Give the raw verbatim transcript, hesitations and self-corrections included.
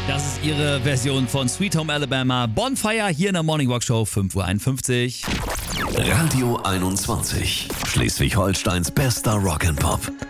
Das ist ihre Version von Sweet Home Alabama. Bonfire hier in der Morning Walk Show, fünf Uhr einundfünfzig. Radio einundzwanzig. Schleswig-Holsteins bester Rock'n'Pop.